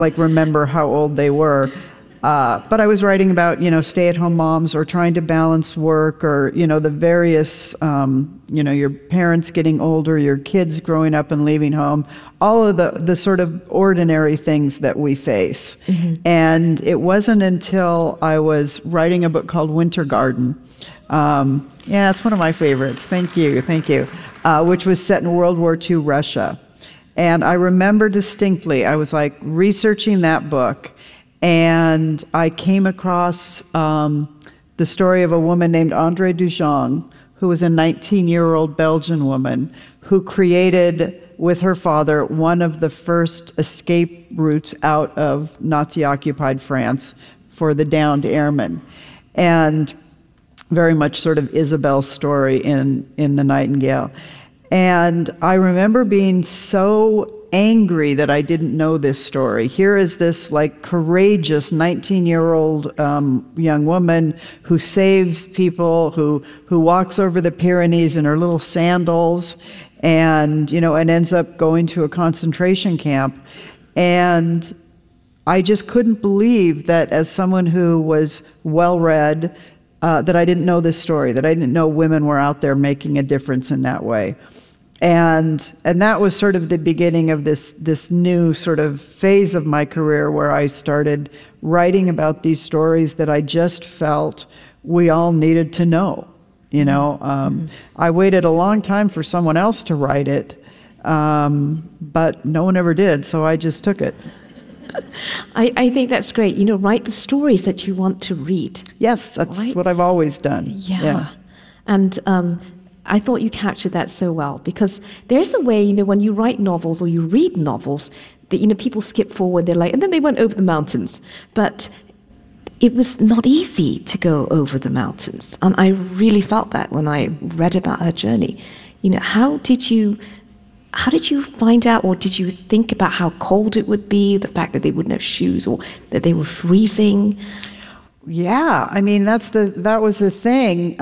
like remember how old they were. But I was writing about, stay-at-home moms or trying to balance work or, the various, your parents getting older, your kids growing up and leaving home, all of the sort of ordinary things that we face. Mm-hmm. And it wasn't until I was writing a book called Winter Garden. Yeah, it's one of my favorites. Thank you. Which was set in World War II Russia. And I remember distinctly, I was like researching that book, and I came across the story of a woman named Andrée Dujon, who was a 19-year-old Belgian woman who created, with her father, one of the first escape routes out of Nazi-occupied France for the downed airmen. And very much sort of Isabel's story in The Nightingale. And I remember being so angry that I didn't know this story. Here is this like courageous 19-year-old young woman who saves people, who walks over the Pyrenees in her little sandals, and and ends up going to a concentration camp. And I just couldn't believe that, as someone who was well-read, that I didn't know this story, that I didn't know women were out there making a difference in that way. And that was sort of the beginning of this new sort of phase of my career where I started writing about these stories that I just felt we all needed to know. I waited a long time for someone else to write it, but no one ever did, so I just took it. I think that's great. Write the stories that you want to read. Yes, that's right? What I've always done. Yeah. And I thought you captured that so well, because there's a way, when you write novels or you read novels, that, people skip forward, they're like, and then they went over the mountains. But it was not easy to go over the mountains. And I really felt that when I read about her journey. How did you find out, or did you think about how cold it would be, the fact that they wouldn't have shoes or that they were freezing? Yeah, I mean, that was the thing.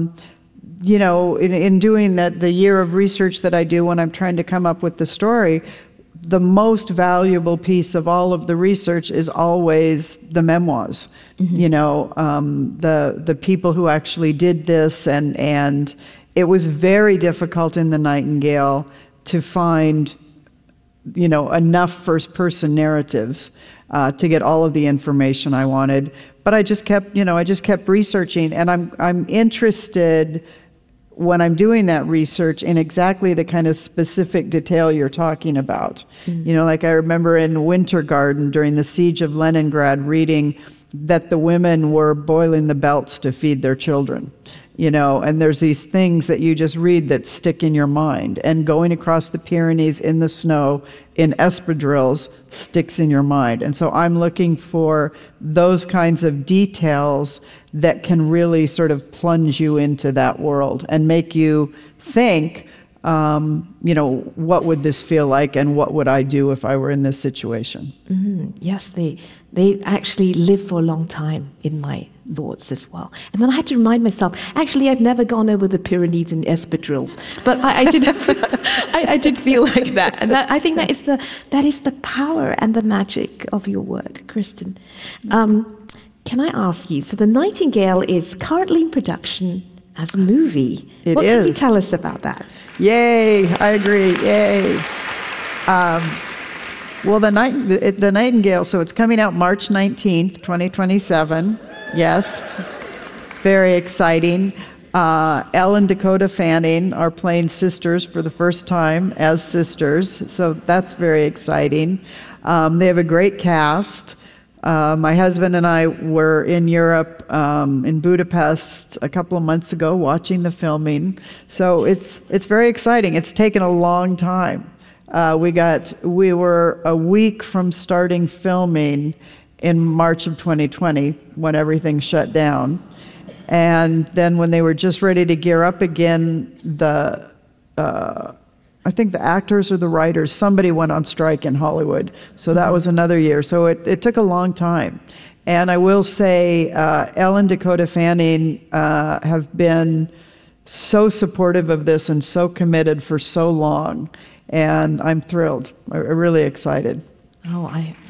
In doing the year of research that I do when I'm trying to come up with the story, the most valuable piece of all of the research is always the memoirs. Mm-hmm. The people who actually did this, and it was very difficult in The Nightingale to find, enough first-person narratives to get all of the information I wanted. But I just kept researching, and I'm interested when I'm doing that research in exactly the kind of specific detail you're talking about. Mm-hmm. Like I remember in Winter Garden during the siege of Leningrad reading that the women were boiling the belts to feed their children. And there's these things that you just read that stick in your mind. And going across the Pyrenees in the snow in espadrilles sticks in your mind. And so I'm looking for those kinds of details that can really sort of plunge you into that world and make you think, what would this feel like, and what would I do if I were in this situation? Mm-hmm. Yes, they actually live for a long time in my thoughts as well. And then I had to remind myself, actually, I've never gone over the Pyrenees in espadrilles, but I did I did feel like that. And I think that is the power and the magic of your work, Kristen. Can I ask you, so The Nightingale is currently in production as a movie. What can you tell us about that? Yay, I agree, yay. Well, the Nightingale, so it's coming out March 19th, 2027. Yes, very exciting. Elle and Dakota Fanning are playing sisters for the first time as sisters, so that's very exciting. They have a great cast. My husband and I were in Europe, in Budapest, a couple of months ago watching the filming. So it's very exciting. It's taken a long time. We were a week from starting filming in March of 2020 when everything shut down. And then when they were just ready to gear up again, I think the actors or the writers, somebody went on strike in Hollywood. So that was another year. So it took a long time. And I will say, Elle and Dakota Fanning have been so supportive of this and so committed for so long. And I'm thrilled. I'm really excited. Oh,